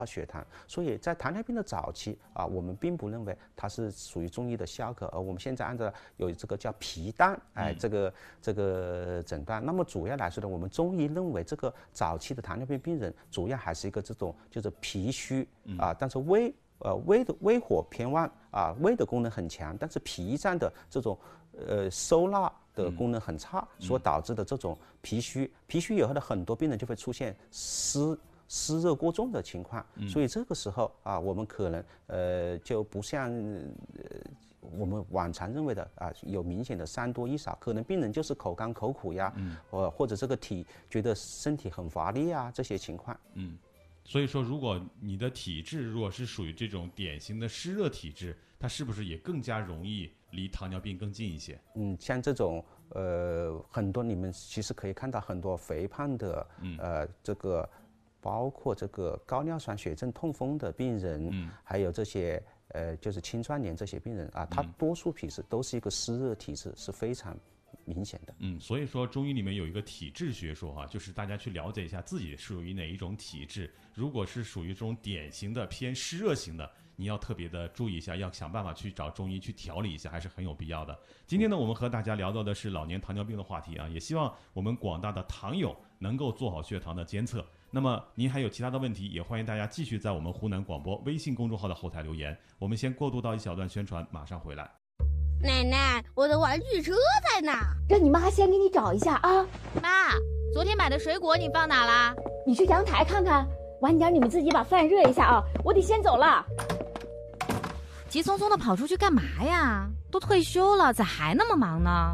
血糖，所以在糖尿病的早期啊，我们并不认为它是属于中医的消渴，而我们现在按照有这个叫脾淡，这个诊断。那么主要来说呢，我们中医认为这个早期的糖尿病病人主要还是一个这种就是脾虚啊，但是胃火偏旺啊，胃的功能很强，但是脾脏的这种收纳的功能很差，所导致的这种脾虚以后的很多病人就会出现湿热过重的情况，所以这个时候啊，我们可能就不像我们往常认为的啊，有明显的3多1少，可能病人就是口干口苦呀，或者这个觉得身体很乏力啊这些情况。 所以说，如果你的体质如果是属于这种典型的湿热体质，它是不是也更加容易离糖尿病更近一些？ 像这种很多你们其实可以看到很多肥胖的这个。包括这个高尿酸血症痛风的病人，还有这些就是青壮年这些病人啊，他多数体质都是一个湿热体质，是非常明显的。 所以说中医里面有一个体质学说哈，就是大家去了解一下自己属于哪一种体质。如果是属于这种典型的偏湿热型的，你要特别的注意一下，要想办法去找中医去调理一下，还是很有必要的。今天呢，我们和大家聊到的是老年糖尿病的话题啊，也希望我们广大的糖友能够做好血糖的监测。那么您还有其他的问题，也欢迎大家继续在我们湖南广播微信公众号的后台留言。我们先过渡到一小段宣传，马上回来。 奶奶，我的玩具车在哪？ 让你妈先给你找一下啊。 妈，昨天买的水果你放哪啦？ 你去阳台看看。晚点你们自己把饭热一下啊，我得先走了。 急匆匆的跑出去干嘛呀？都退休了，咋还那么忙呢？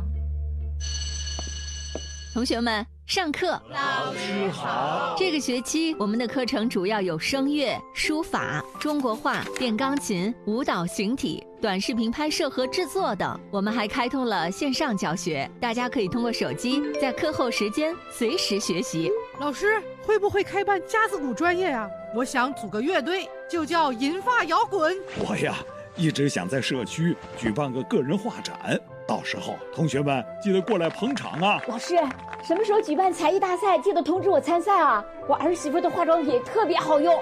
同学们，上课。 老师好。 这个学期我们的课程主要有声乐、书法、中国画、电钢琴、舞蹈形体、短视频拍摄和制作等。我们还开通了线上教学，大家可以通过手机在课后时间随时学习。 老师，会不会开办架子鼓专业呀？我想组个乐队，就叫银发摇滚。 我呀，一直想在社区举办个个人画展，到时候同学们记得过来捧场啊。 老师，什么时候举办才艺大赛，记得通知我参赛啊，我儿媳妇的化妆品特别好用。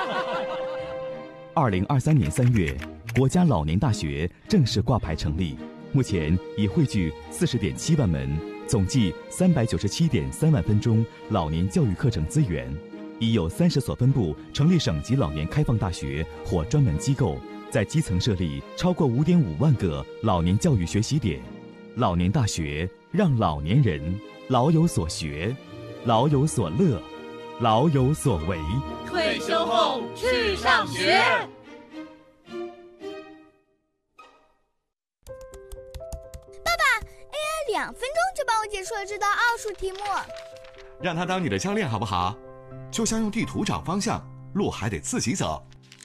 2023年3月，国家老年大学正式挂牌成立，目前已汇聚40.7万门，总计397.3万分钟老年教育课程资源，已有30所分部成立省级老年开放大学或专门机构，在基层设立超过5.5万个老年教育学习点。老年大学让老年人老有所学，老有所乐，老有所为。 退休后去上学。 爸爸 ，AI 2分钟就帮我解出了这道奥数题目。 让他当你的教练好不好？就像用地图找方向，路还得自己走。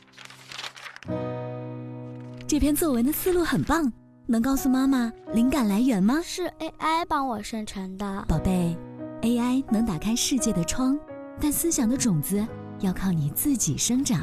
这篇作文的思路很棒，能告诉妈妈灵感来源吗？ 是 AI 帮我生成的。 宝贝， AI 能打开世界的窗，但思想的种子要靠你自己生长。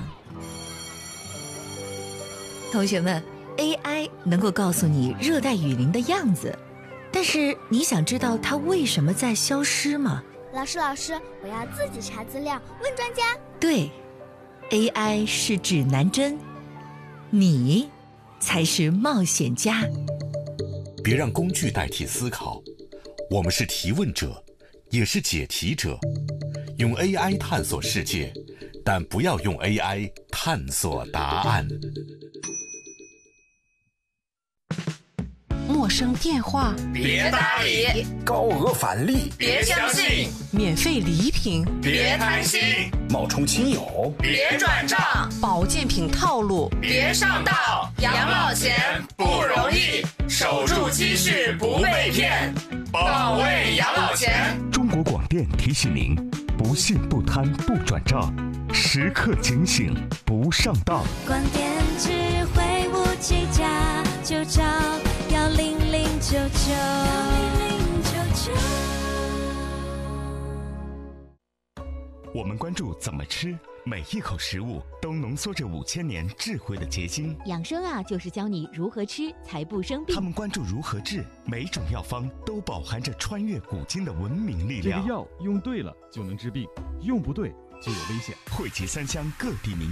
同学们， AI 能够告诉你热带雨林的样子，但是你想知道它为什么在消失吗？ 老师，我要自己查资料，问专家。 对， AI 是指南针，你才是冒险家。 别让工具代替思考，我们是提问者，也是解题者。用 AI 探索世界，但不要用 AI 探索答案。 陌生电话别搭理， 高额返利别相信， 免费礼品别贪心， 冒充亲友别转账， 保健品套路别上当。养老钱不容易，守住积蓄不被骗，保卫养老钱。 中国广电提醒您：不信不贪不转账，时刻警醒不上当。 广电智慧57家，就找10099。 我们关注怎么吃，每一口食物都浓缩着5000年智慧的结晶。 养生啊，就是教你如何吃才不生病。 他们关注如何治，每种药方都饱含着穿越古今的文明力量。 这个药用对了就能治病，用不对就有危险。 汇集三湘各地名